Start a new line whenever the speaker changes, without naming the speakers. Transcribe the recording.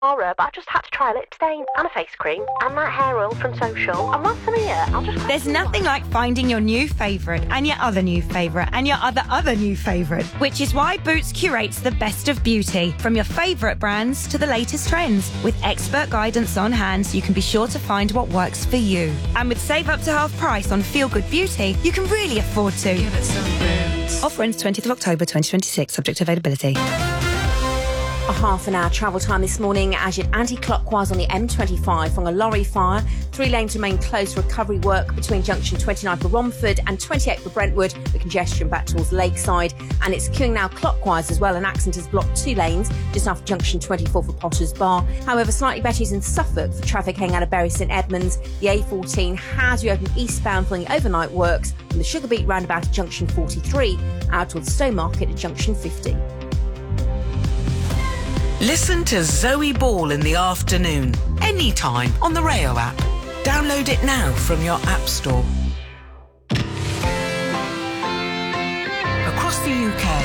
But I just had to try a lip stain and a face cream and that hair oil from Social. And whilst I'm here, I'll just...
There's nothing like finding your new favourite and your other new favourite and your other new favourite, which is why Boots curates the best of beauty, from your favourite brands to the latest trends. With expert guidance on hand, you can be sure to find what works for you. And with save up to half price on Feel Good Beauty, you can really afford to.
Give it some Boots.
Offer ends 20th of October 2026, subject to availability.
A half an hour travel time this morning as you're anti-clockwise on the M25 from a lorry fire. 3 lanes remain closed for recovery work between junction 29 for Romford and 28 for Brentwood, with congestion back towards Lakeside. And it's queuing now clockwise as well. An accident has blocked 2 lanes just after junction 24 for Potters Bar. However, slightly better is in Suffolk for traffic heading out of Bury St Edmunds. The A14 has reopened eastbound following overnight works from the Sugarbeet roundabout at junction 43 out towards Stowmarket at junction 50.
Listen to Zoe Ball in the afternoon, anytime on the Rayo app. Download it now from your app store. Across the UK,